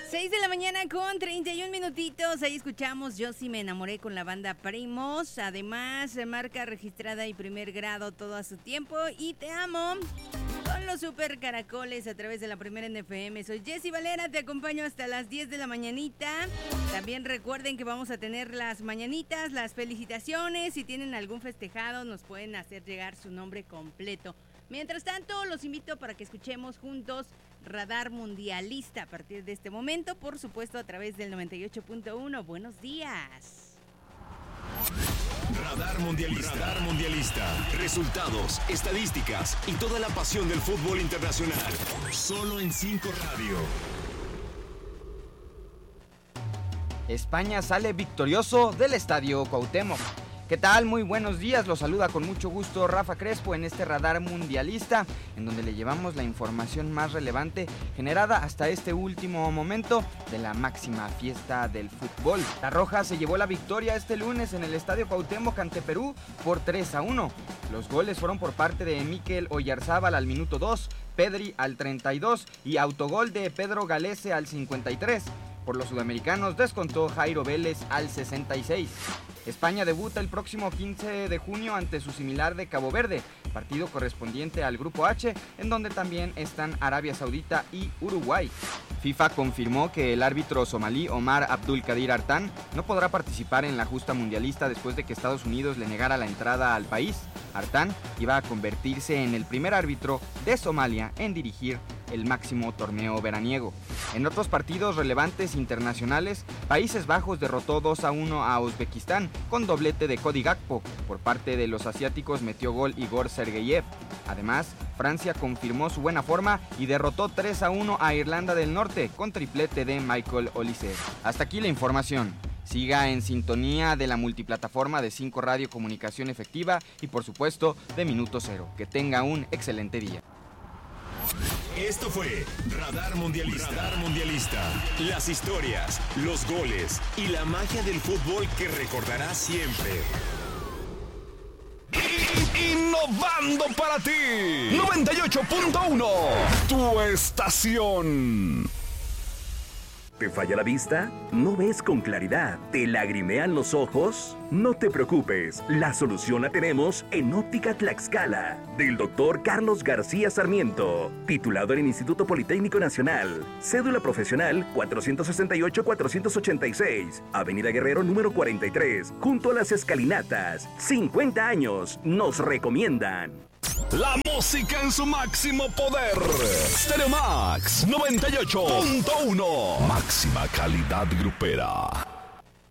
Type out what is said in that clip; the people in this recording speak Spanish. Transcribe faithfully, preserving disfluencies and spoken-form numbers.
seis de la mañana con treinta y un minutitos, ahí escuchamos Yo sí me enamoré con la banda Primos, además marca registrada y primer grado todo a su tiempo y Te amo con los super caracoles a través de la primera en F M. Soy Jessy Valera, te acompaño hasta las diez de la mañanita. También recuerden que vamos a tener las mañanitas, las felicitaciones, si tienen algún festejado nos pueden hacer llegar su nombre completo. Mientras tanto, los invito para que escuchemos juntos Radar Mundialista a partir de este momento, por supuesto a través del noventa y ocho punto uno. Buenos días. Radar Mundialista. Radar Mundialista. Resultados, estadísticas y toda la pasión del fútbol internacional. Solo en cinco Radio. España sale victorioso del Estadio Cuauhtémoc. ¿Qué tal? Muy buenos días, los saluda con mucho gusto Rafa Crespo en este Radar Mundialista, en donde le llevamos la información más relevante generada hasta este último momento de la máxima fiesta del fútbol. La Roja se llevó la victoria este lunes en el Estadio Cuauhtémoc ante Perú por tres a uno. Los goles fueron por parte de Mikel Oyarzábal al minuto dos, Pedri al treinta y dos y autogol de Pedro Galese al cincuenta y tres. Por los sudamericanos descontó Jairo Vélez al sesenta y seis. España debuta el próximo quince de junio ante su similar de Cabo Verde, partido correspondiente al Grupo H, en donde también están Arabia Saudita y Uruguay. FIFA confirmó que el árbitro somalí Omar Abdul Kadir Artan no podrá participar en la justa mundialista después de que Estados Unidos le negara la entrada al país. Artan iba a convertirse en el primer árbitro de Somalia en dirigir el máximo torneo veraniego. En otros partidos relevantes internacionales, Países Bajos derrotó dos a uno a Uzbekistán con doblete de Cody Gakpo. Por parte de los asiáticos metió gol Igor Sergeyev. Además, Francia confirmó su buena forma y derrotó tres a uno a Irlanda del Norte con triplete de Michael Olise. Hasta aquí la información. Siga en sintonía de la multiplataforma de cinco Radio Comunicación Efectiva y por supuesto de Minuto Cero. Que tenga un excelente día. Esto fue Radar Mundialista. Radar Mundialista. Las historias, los goles y la magia del fútbol que recordarás siempre. Innovando para ti. noventa y ocho punto uno. Tu estación. ¿Te falla la vista? ¿No ves con claridad? ¿Te lagrimean los ojos? No te preocupes, la solución la tenemos en Óptica Tlaxcala, del doctor Carlos García Sarmiento, titulado en el Instituto Politécnico Nacional, cédula profesional cuatrocientos sesenta y ocho cuatrocientos ochenta y seis, Avenida Guerrero número cuarenta y tres, junto a las escalinatas. cincuenta años nos recomiendan. La música en su máximo poder. Stereo Max noventa y ocho punto uno. Máxima calidad grupera.